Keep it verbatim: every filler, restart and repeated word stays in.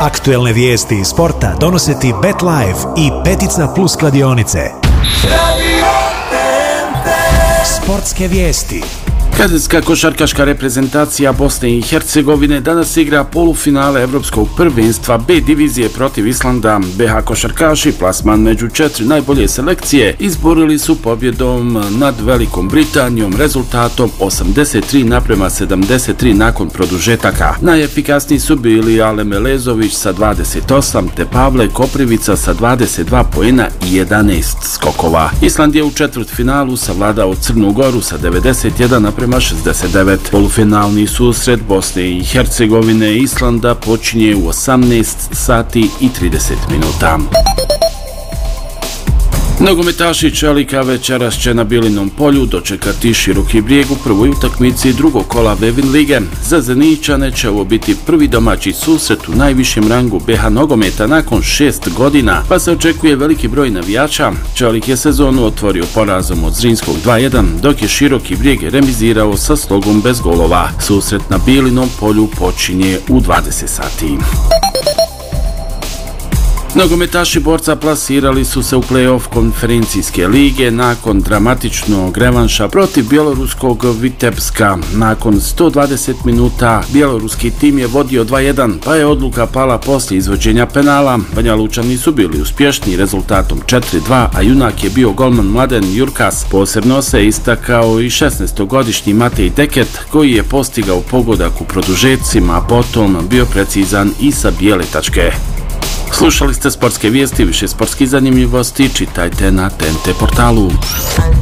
Aktuelne vijesti iz sporta donose ti BetLife i Petica Plus kladionice. Sportske vijesti. Kadetska košarkaška reprezentacija Bosne i Hercegovine danas igra polufinale Evropskog prvenstva B divizije protiv Islanda. B H košarkaši, plasman među četiri najbolje selekcije, izborili su pobjedom nad Velikom Britanijom rezultatom osamdeset tri naprema sedamdeset tri nakon produžetaka. Najefikasniji su bili Ale Melezović sa dvadeset osam te Pavle Koprivica sa dvadeset dva poena i jedanaest skokova. Island je u četvrtfinalu savladao Crnu Goru sa devedeset jedan naprema prema šezdeset devet. Polufinalni susret Bosne i Hercegovine i Islanda počinje u osamnaest sati i trideset minuta. Nogometaši Čelika večeras će na Bilinom polju dočekati Široki Brijeg u prvoj utakmici drugog kola Vevin lige. Za Zeničane će ovo biti prvi domaći susret u najvišem rangu B H nogometa nakon šest godina, pa se očekuje veliki broj navijača. Čelik je sezonu otvorio porazom od Zrinskog dva jedan, dok je Široki Brijeg remizirao sa Slogom bez golova. Susret na Bilinom polju počinje u dvadeset sati. Nogometaši Borca plasirali su se u play-off konferencijske lige nakon dramatičnog revanša protiv bjeloruskog Vitebska. Nakon sto dvadeset minuta bjeloruski tim je vodio dva jedan, pa je odluka pala poslije izvođenja penala. Banjalučani su bili uspješni rezultatom četiri dva, a junak je bio golman Mladen Jurkas. Posebno se istakao i šesnaestogodišnji Matej Deket, koji je postigao pogodak u produžecima, a potom bio precizan i sa bijele tačke. Slušali ste sportske vijesti, više sportskih zanimljivosti čitajte na T N T portalu.